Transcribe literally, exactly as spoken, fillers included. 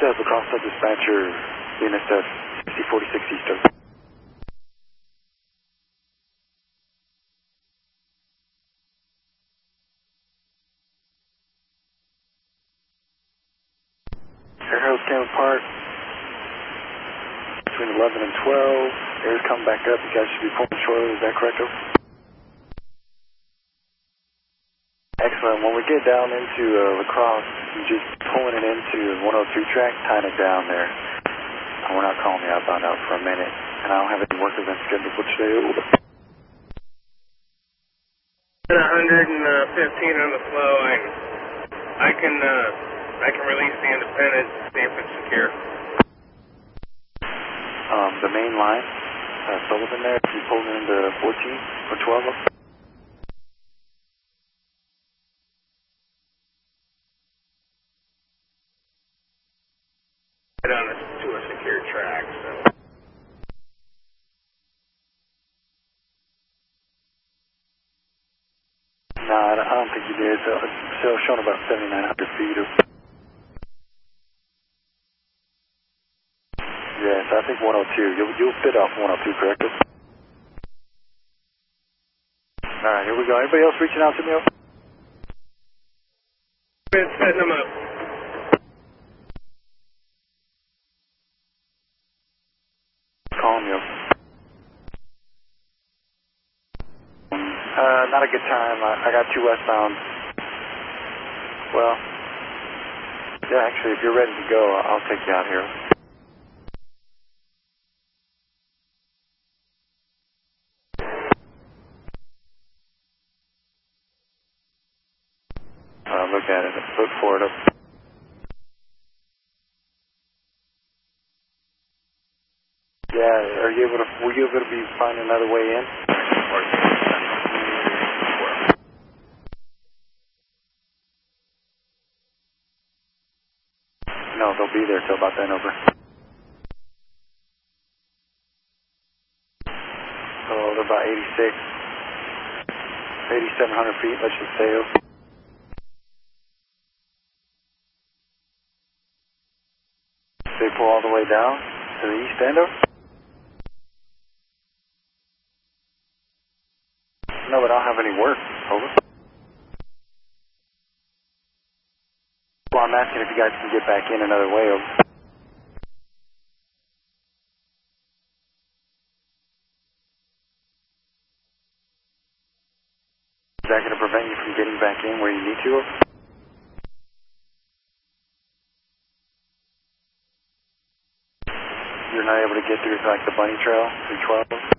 uh, Lacrosse Sub-Dispatcher, N S F sixty forty-six Eastern. Air Cannon Park, between eleven and twelve. Air's coming back up. You guys should be pulling shortly. Is that correct? Over? Excellent. When we get down into uh, Lacrosse, you're just pulling it into one oh two track, tying it down there. And we're not calling the outbound out for a minute. And I don't have any work events scheduled for today. Over. one fifteen on the flow. I, I can uh, I can release the Independent, see if it's secure. Um, the main line, uh, Sullivan there, if you pulled into fourteen or twelve. Get on a, to a secure track, so. No, I don't think you did. So it's still showing about seventy-nine hundred feet. Of... Yes, I think one oh two. You'll, you'll fit off one oh two, correct? All right, here we go. Anybody else reaching out to me? Been setting them up. Calling you. Uh, not a good time. I, I got two westbound. Well, yeah, actually, if you're ready to go, I'll take you out here. Uh, look at it. Look for it. Up. Yeah, are you able to? Were you able to be find another way in? No, they'll be there till about then. Over. So they're about eighty-six, eighty-seven hundred feet. Let's just say. Over. They pull all the way down to the east end. Over. No, but I don't have any work. Over. Well, I'm asking if you guys can get back in another way. Over. Is that going to prevent you from getting back in where you need to? Over? You're not able to get through like the bunny trail through twelve?